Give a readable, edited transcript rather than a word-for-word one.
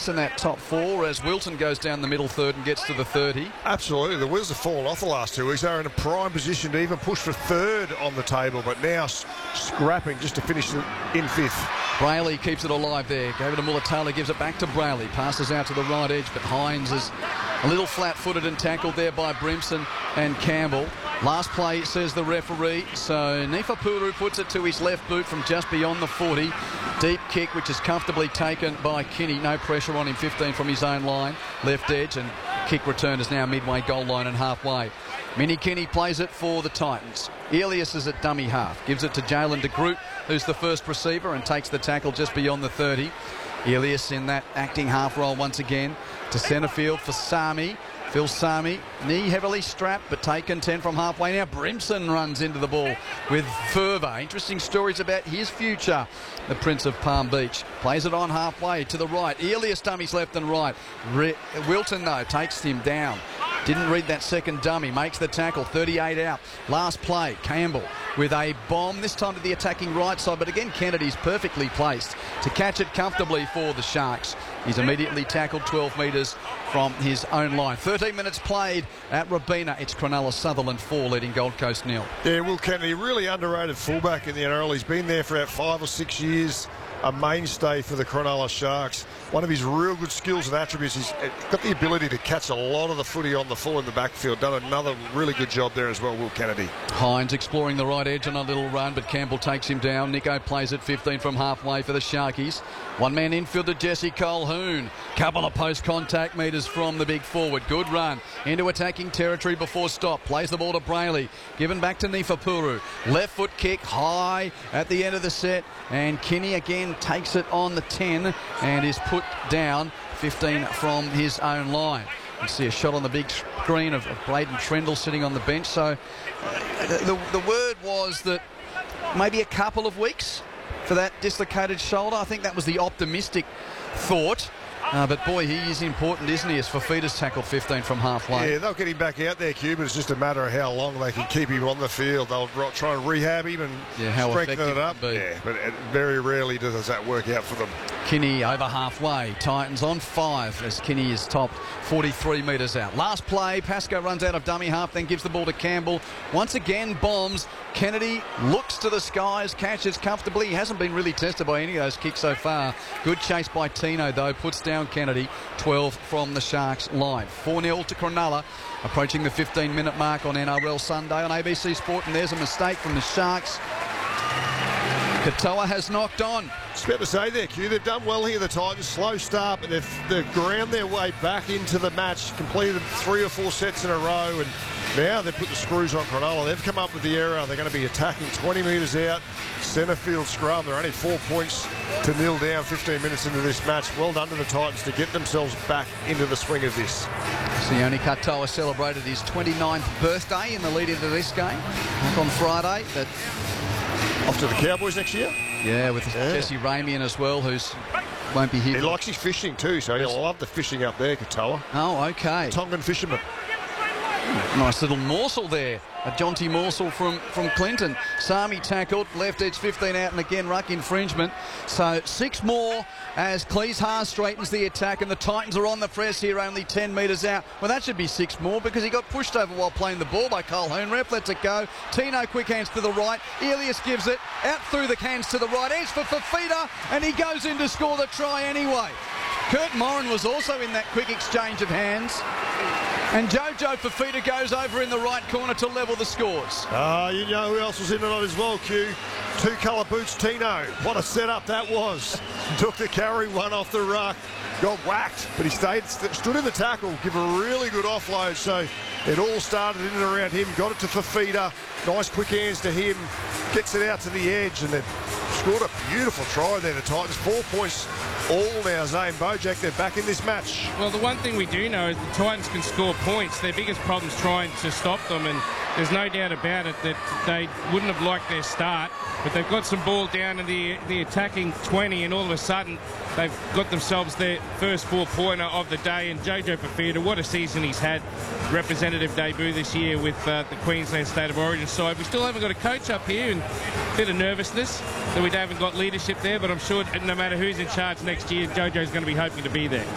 fits in that top four as Wilton goes down the middle third and gets to the 30. Absolutely. The wheels have fallen off the last 2 weeks. They're in a prime position to even push for third on the table, but now scrapping just to finish in fifth. Brayley keeps it alive there. Gave it to Mulatalo, gives it back to Brayley. Passes out to the right edge, but Hines is a little flat-footed and tackled there by Brimson and Campbell. Last play, says the referee. So Nifapuru puts it to his left boot from just beyond the 40. Deep kick, which is comfortably taken by Kinney. No pressure on him, 15 from his own line. Left edge, and kick return is now midway goal line and halfway. Minnie Kinney plays it for the Titans. Elias is at dummy half. Gives it to Jalen de Groot, who's the first receiver, and takes the tackle just beyond the 30. Elias in that acting half roll once again to centre field for Sami. Phil Sami, knee heavily strapped, but taken 10 from halfway. Now Brimson runs into the ball with fervour. Interesting stories about his future. The Prince of Palm Beach plays it on halfway to the right. Elias dummies left and right. Wilton, though, takes him down. Didn't read that second dummy. Makes the tackle. 38 out. Last play. Campbell with a bomb. This time to the attacking right side. But again, Kennedy's perfectly placed to catch it comfortably for the Sharks. He's immediately tackled 12 metres from his own line. 13 minutes played at Robina. It's Cronulla Sutherland 4 leading Gold Coast 0. Yeah, Will Kennedy, really underrated fullback in the NRL. He's been there for about 5 or 6 years. A mainstay for the Cronulla Sharks. One of his real good skills and attributes, he's got the ability to catch a lot of the footy on the full in the backfield. Done another really good job there as well, Will Kennedy. Hines exploring the right edge on a little run, but Campbell takes him down. Nico plays it 15 from halfway for the Sharkies. One-man infield to Jesse Colquhoun. Couple of post-contact metres from the big forward. Good run into attacking territory before stop. Plays the ball to Brayley. Given back to Nifapuru. Left foot kick high at the end of the set. And Kinney again takes it on the 10 and is put down 15 from his own line. You see a shot on the big screen of Braden Trendle sitting on the bench. So the word was that maybe a couple of weeks for that dislocated shoulder. I think that was the optimistic thought. But boy, he is important, isn't he, as Fafita's tackled 15 from halfway. Yeah, they'll get him back out there, Q, but it's just a matter of how long they can keep him on the field. They'll try and rehab him and strengthen it up. Yeah, but very rarely does that work out for them. Kinney over halfway. Titans on 5 as Kinney is topped 43 metres out. Last play, Pascoe runs out of dummy half, then gives the ball to Campbell. Once again, bombs. Kennedy looks to the skies, catches comfortably. He hasn't been really tested by any of those kicks so far. Good chase by Tino, though, puts down Kennedy. 12 from the Sharks line. 4-0 to Cronulla, approaching the 15-minute mark on NRL Sunday on ABC Sport, and there's a mistake from the Sharks. Katoa has knocked on. It's about to say there, Q. They've done well here, the Titans. Slow start, but they've ground their way back into the match. Completed 3 or 4 sets in a row, and now they've put the screws on Cronulla. They've come up with the error. They're going to be attacking 20 metres out. Centre field scrum. They're only 4 points to nil down 15 minutes into this match. Well done to the Titans to get themselves back into the swing of this. Sione Katoa celebrated his 29th birthday in the lead into this game on Friday. But off to the Cowboys next year? Yeah, with Jesse Ramian as well, won't be here. He likes his fishing too, so he'll love the fishing up there, Katoa. Oh, okay. Tongan fisherman. Nice little morsel there. A jaunty morsel from Clinton. Sami tackled, left edge 15 out, and again ruck infringement. So 6 more as Cleese Haas straightens the attack, and the Titans are on the press here, only 10 metres out. Well, that should be 6 more because he got pushed over while playing the ball by Colquhoun. Ref lets it go. Tino quick hands to the right. Elias gives it out through the hands to the right edge for Fafita, and he goes in to score the try anyway. Kurt Morin was also in that quick exchange of hands. And Jojo Fafita goes over in the right corner to level the scores. You know who else was in tonight as well, Q? 2-colour boots Tino. What a setup that was. Took the carry, one off the ruck. Got whacked, but he stood in the tackle, give a really good offload. So it all started in and around him. Got it to Fafita. Nice quick hands to him. Gets it out to the edge and then scored a beautiful try there. The Titans 4 points all now. Zane Bojack, they're back in this match. Well, the one thing we do know is the Titans can score points. Their biggest problem's trying to stop them, and there's no doubt about it that they wouldn't have liked their start, but they've got some ball down in the attacking 20, and all of a sudden they've got themselves their first 4-pointer of the day. And Jojo Fafita, what a season he's had. Representative debut this year with the Queensland State of Origin side. We still haven't got a coach up here, and a bit of nervousness that we haven't got leadership there, but I'm sure no matter who's in charge next year, Jojo's going to be hoping to be there.